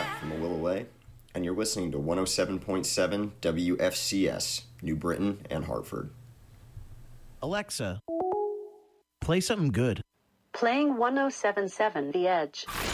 Matt from a little away, and you're listening to 107.7 WFCS, New Britain and Hartford. Alexa, play something good. Playing 107.7 The Edge.